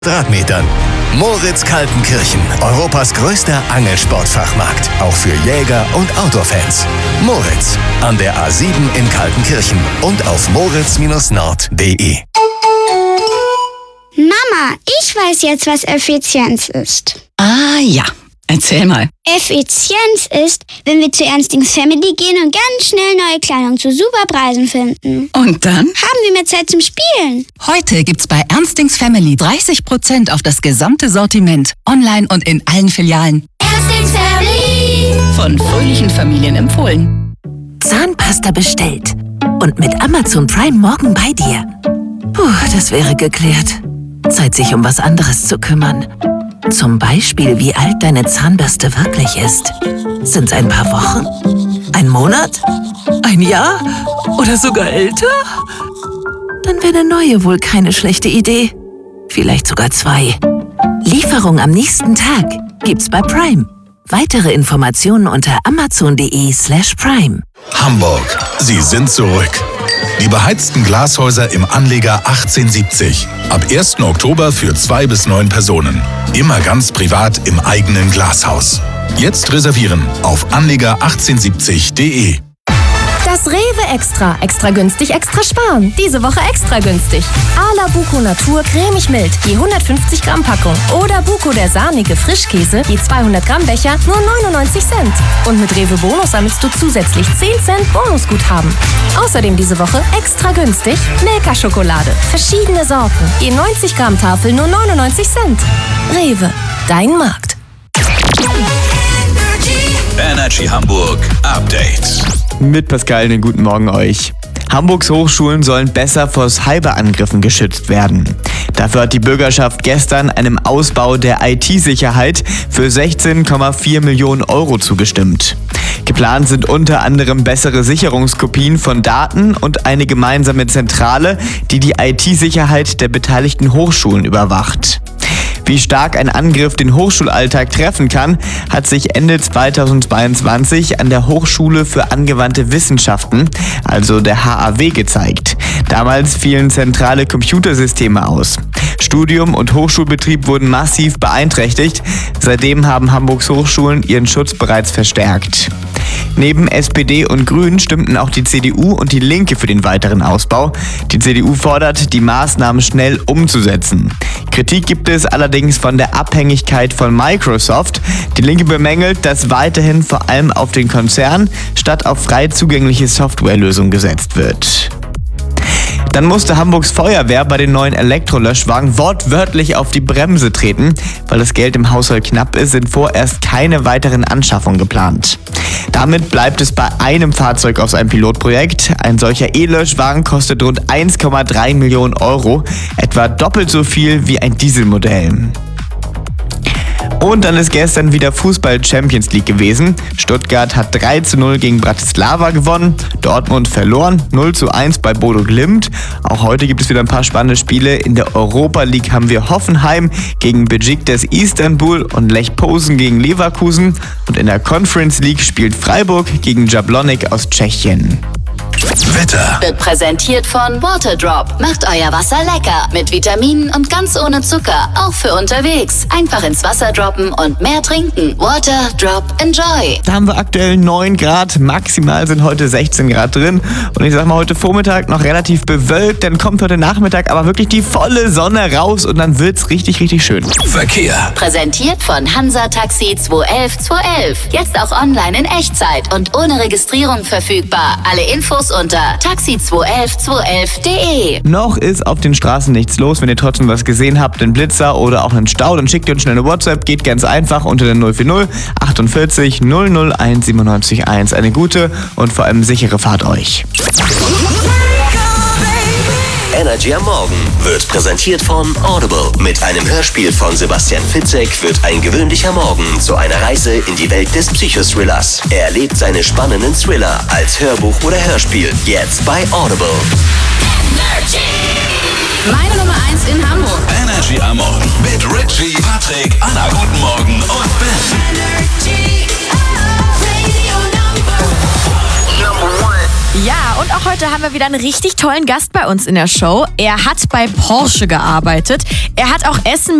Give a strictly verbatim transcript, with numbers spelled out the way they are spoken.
Quadratmetern. Moritz Kaltenkirchen, Europas größter Angelsportfachmarkt. Auch für Jäger und Outdoor-Fans. Moritz, an der A sieben in Kaltenkirchen und auf moritz nord punkt de. Mama, ich weiß jetzt, was Effizienz ist. Ah ja, erzähl mal. Effizienz ist, wenn wir zu Ernstings Family gehen und ganz schnell neue Kleidung zu super Preisen finden. Und dann? Haben wir mehr Zeit zum Spielen. Heute gibt's bei Ernstings Family dreißig Prozent auf das gesamte Sortiment. Online und in allen Filialen. Ernstings Family. Von fröhlichen Familien empfohlen. Zahnpasta bestellt. Und mit Amazon Prime morgen bei dir. Puh, das wäre geklärt. Zeit, sich um was anderes zu kümmern. Zum Beispiel, wie alt deine Zahnbürste wirklich ist. Sind's ein paar Wochen? Ein Monat? Ein Jahr? Oder sogar älter? Dann wäre eine neue wohl keine schlechte Idee. Vielleicht sogar zwei. Lieferung am nächsten Tag gibt's bei Prime. Weitere Informationen unter amazon.de slash prime. Hamburg, Sie sind zurück. Die beheizten Glashäuser im Anleger achtzehnhundertsiebzig. Ab ersten Oktober für zwei bis neun Personen. Immer ganz privat im eigenen Glashaus. Jetzt reservieren auf anleger achtzehnhundertsiebzig punkt de. Das Rewe Extra. Extra günstig, extra sparen. Diese Woche extra günstig. Ala Buko Natur cremig mild, je hundertfünfzig Gramm Packung. Oder Buko der sahnige Frischkäse, je zweihundert Gramm Becher, nur neunundneunzig Cent. Und mit Rewe Bonus sammelst du zusätzlich zehn Cent Bonusguthaben. Außerdem diese Woche extra günstig Milka-Schokolade. Verschiedene Sorten, je neunzig Gramm Tafel, nur neunundneunzig Cent. Rewe, dein Markt. Energy Hamburg Update. Mit Pascal, einen guten Morgen euch. Hamburgs Hochschulen sollen besser vor Cyberangriffen geschützt werden. Dafür hat die Bürgerschaft gestern einem Ausbau der I T-Sicherheit für sechzehn Komma vier Millionen Euro zugestimmt. Geplant sind unter anderem bessere Sicherungskopien von Daten und eine gemeinsame Zentrale, die die I T-Sicherheit der beteiligten Hochschulen überwacht. Wie stark ein Angriff den Hochschulalltag treffen kann, hat sich Ende zweitausendzweiundzwanzig an der Hochschule für angewandte Wissenschaften, also der H A W, gezeigt. Damals fielen zentrale Computersysteme aus. Studium und Hochschulbetrieb wurden massiv beeinträchtigt. Seitdem haben Hamburgs Hochschulen ihren Schutz bereits verstärkt. Neben S P D und Grünen stimmten auch die C D U und die Linke für den weiteren Ausbau. Die C D U fordert, die Maßnahmen schnell umzusetzen. Kritik gibt es allerdings von der Abhängigkeit von Microsoft. Die Linke bemängelt, dass weiterhin vor allem auf den Konzern statt auf frei zugängliche Softwarelösungen gesetzt wird. Dann musste Hamburgs Feuerwehr bei den neuen Elektrolöschwagen wortwörtlich auf die Bremse treten. Weil das Geld im Haushalt knapp ist, sind vorerst keine weiteren Anschaffungen geplant. Damit bleibt es bei einem Fahrzeug aus einem Pilotprojekt. Ein solcher E-Löschwagen kostet rund eins Komma drei Millionen Euro, etwa doppelt so viel wie ein Dieselmodell. Und dann ist gestern wieder Fußball-Champions League gewesen. Stuttgart hat drei zu null gegen Bratislava gewonnen, Dortmund verloren, null zu eins bei Bodo Glimt. Auch heute gibt es wieder ein paar spannende Spiele. In der Europa League haben wir Hoffenheim gegen Besiktas Istanbul und Lech Posen gegen Leverkusen. Und in der Conference League spielt Freiburg gegen Jablonec aus Tschechien. Wetter. Wird präsentiert von Waterdrop. Macht euer Wasser lecker. Mit Vitaminen und ganz ohne Zucker. Auch für unterwegs. Einfach ins Wasser droppen und mehr trinken. Waterdrop, enjoy. Da haben wir aktuell neun Grad. Maximal sind heute sechzehn Grad drin. Und ich sag mal, heute Vormittag noch relativ bewölkt. Dann kommt heute Nachmittag aber wirklich die volle Sonne raus. Und dann wird's richtig, richtig schön. Verkehr. Präsentiert von Hansa Taxi zwei elf zwei elf. Jetzt auch online in Echtzeit und ohne Registrierung verfügbar. Alle Infos unter taxi zwei elf zwei elf punkt de. Noch ist auf den Straßen nichts los. Wenn ihr trotzdem was gesehen habt, einen Blitzer oder auch einen Stau, dann schickt ihr uns schnell eine WhatsApp. Geht ganz einfach unter der null vier null achtundvierzig null null eins siebenundneunzig eins. Eine gute und vor allem sichere Fahrt euch. Energy am Morgen wird präsentiert von Audible. Mit einem Hörspiel von Sebastian Fitzek wird ein gewöhnlicher Morgen zu einer Reise in die Welt des Psychothrillers. Er erlebt seine spannenden Thriller als Hörbuch oder Hörspiel. Jetzt bei Audible. Energy. Meine Nummer eins in Hamburg. Energy am Morgen mit Richie, Patrick, Anna, guten Morgen und Ben. Energy. Oh, Radio Number. Ja, und auch auch heute haben wir wieder einen richtig tollen Gast bei uns in der Show. Er hat bei Porsche gearbeitet. Er hat auch Essen